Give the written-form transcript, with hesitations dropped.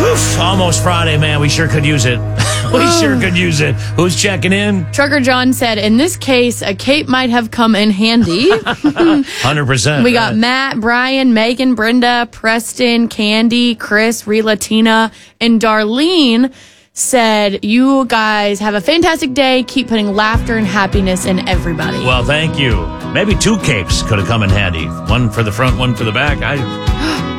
Oof, almost Friday, man. We sure could use it. We sure could use it. Who's checking in? Trucker John said, in this case, a cape might have come in handy. 100%. We got Matt, Brian, Megan, Brenda, Preston, Candy, Chris, Relatina, and Darlene said, you guys have a fantastic day. Keep putting laughter and happiness in everybody. Well, thank you. Maybe 2 capes could have come in handy. One for the front, one for the back.